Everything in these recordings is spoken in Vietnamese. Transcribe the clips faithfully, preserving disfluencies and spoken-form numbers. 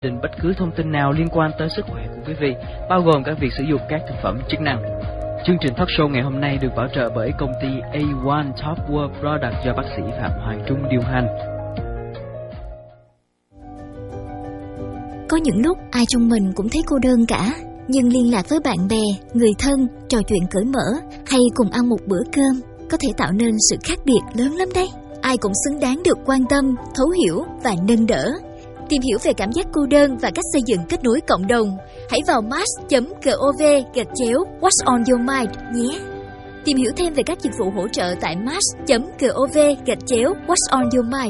định bất cứ thông tin nào liên quan tới sức khỏe của quý vị, bao gồm cả việc sử dụng các thực phẩm chức năng. Chương trình talk show ngày hôm nay được bảo trợ bởi công ty A một Top World Product do bác sĩ Phạm Hoàng Trung điều hành. Có những lúc ai trong mình cũng thấy cô đơn cả, nhưng liên lạc với bạn bè, người thân, trò chuyện cởi mở hay cùng ăn một bữa cơm có thể tạo nên sự khác biệt lớn lắm đấy. Ai cũng xứng đáng được quan tâm, thấu hiểu và nâng đỡ. Tìm hiểu về cảm giác cô đơn và cách xây dựng kết nối cộng đồng, hãy vào mars chấm gov gạch chéo What's on your mind nhé. Tìm hiểu thêm về các dịch vụ hỗ trợ tại mars chấm gov gạch chéo What's on your mind.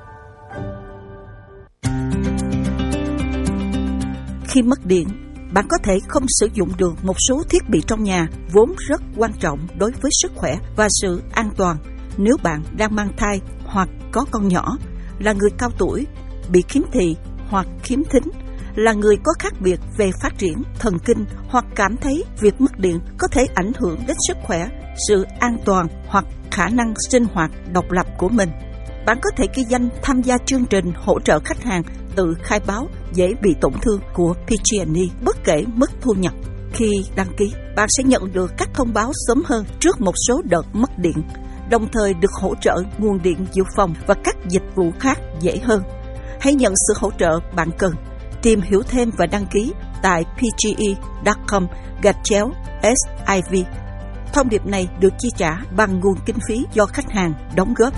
Khi mất điện, bạn có thể không sử dụng được một số thiết bị trong nhà vốn rất quan trọng đối với sức khỏe và sự an toàn. Nếu bạn đang mang thai hoặc có con nhỏ, là người cao tuổi, bị khiếm thị hoặc khiếm thính, là người có khác biệt về phát triển thần kinh hoặc cảm thấy việc mất điện có thể ảnh hưởng đến sức khỏe, sự an toàn hoặc khả năng sinh hoạt độc lập của mình. Bạn có thể ghi danh tham gia chương trình hỗ trợ khách hàng tự khai báo dễ bị tổn thương của pê giê and e bất kể mức thu nhập. Khi đăng ký, bạn sẽ nhận được các thông báo sớm hơn trước một số đợt mất điện, đồng thời được hỗ trợ nguồn điện dự phòng và các dịch vụ khác dễ hơn. Hãy nhận sự hỗ trợ bạn cần. Tìm hiểu thêm và đăng ký tại pge chấm com gạch chéo siv. Thông điệp này được chi trả bằng nguồn kinh phí do khách hàng đóng góp.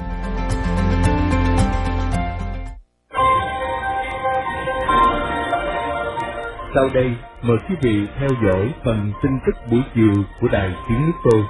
Sau đây, mời quý vị theo dõi phần tin tức buổi chiều của Đài Tiếng Nước Tôi.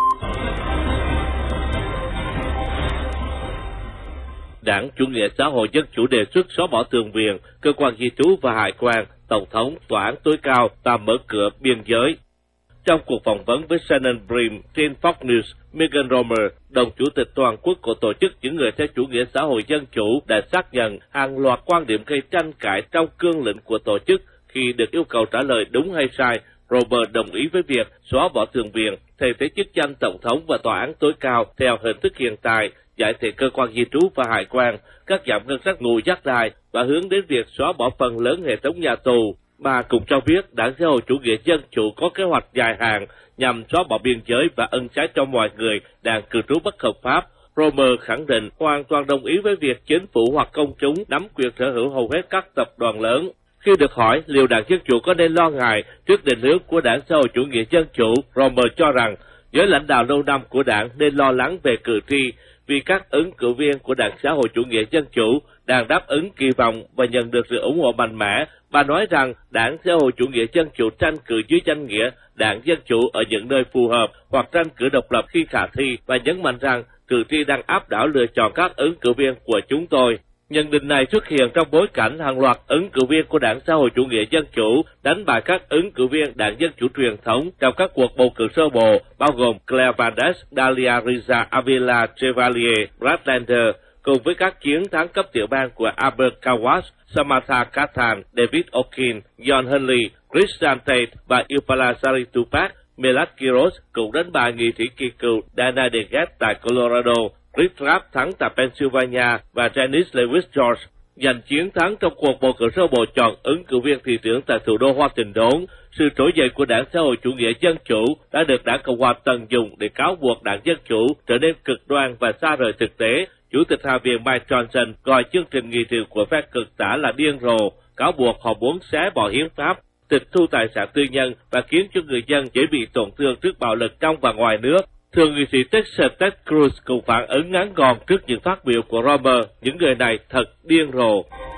Đảng Chủ nghĩa Xã hội Dân chủ đề xuất xóa bỏ Thượng viện, cơ quan di trú và hải quan, tổng thống, tòa án tối cao tạm mở cửa biên giới. Trong cuộc phỏng vấn với Shannon Bream trên Fox News, Megan Romer, đồng chủ tịch toàn quốc của tổ chức những người theo chủ nghĩa xã hội dân chủ, đã xác nhận hàng loạt quan điểm gây tranh cãi trong cương lĩnh của tổ chức. Khi được yêu cầu trả lời đúng hay sai, Robert đồng ý với việc xóa bỏ Thượng viện, thay thế chức danh tổng thống và tòa án tối cao theo hình thức hiện tại, giải thể cơ quan di trú và hải quan, cắt giảm ngân sách ngũ giác đài và hướng đến việc xóa bỏ phần lớn hệ thống nhà tù. Bà cũng cho biết Đảng Xã hội Chủ nghĩa Dân chủ có kế hoạch dài hạn nhằm xóa bỏ biên giới và ân xá cho mọi người đang cư trú bất hợp pháp. Romer khẳng định hoàn toàn đồng ý với việc chính phủ hoặc công chúng nắm quyền sở hữu hầu hết các tập đoàn lớn. Khi được hỏi liệu Đảng Dân chủ có nên lo ngại trước định hướng của Đảng Xã hội Chủ nghĩa Dân chủ, Romer cho rằng giới lãnh đạo lâu năm của đảng nên lo lắng về cử tri vì các ứng cử viên của Đảng Xã hội Chủ nghĩa Dân chủ đang đáp ứng kỳ vọng và nhận được sự ủng hộ mạnh mẽ. Bà nói rằng Đảng Xã hội Chủ nghĩa Dân chủ tranh cử dưới danh nghĩa Đảng Dân chủ ở những nơi phù hợp hoặc tranh cử độc lập khi khả thi, và nhấn mạnh rằng cử tri đang áp đảo lựa chọn các ứng cử viên của chúng tôi. Nhận định này xuất hiện trong bối cảnh hàng loạt ứng cử viên của Đảng Xã hội Chủ nghĩa Dân chủ đánh bại các ứng cử viên Đảng Dân chủ truyền thống trong các cuộc bầu cử sơ bộ, bao gồm Claire Vandes, Dalia Riza Avila Chevalier, Brad Lander, cùng với các chiến thắng cấp tiểu bang của Albert Kawas, Samantha Katan, David O'Keefe, John Henley, Christian Tate và Yupala Sari Tupac. Melad Kiros cũng đánh bại nghị sĩ kỳ cựu Dana DeGette tại Colorado, Chris Rapp thắng tại Pennsylvania và Janice Lewis George giành chiến thắng trong cuộc bầu cử sơ bộ chọn ứng cử viên thị trưởng tại thủ đô Washington. Sự trỗi dậy của Đảng Xã hội Chủ nghĩa Dân chủ đã được Đảng Cộng hòa tận dụng để cáo buộc Đảng Dân chủ trở nên cực đoan và xa rời thực tế. Chủ tịch Hạ viện Mike Johnson gọi chương trình nghị sự của phe cực tả là điên rồ, cáo buộc họ muốn xé bỏ hiến pháp, tịch thu tài sản tư nhân và khiến cho người dân dễ bị tổn thương trước bạo lực trong và ngoài nước. Thượng nghị sĩ Texas Ted Cruz cũng phản ứng ngắn gọn trước những phát biểu của Romer. Những người này thật điên rồ.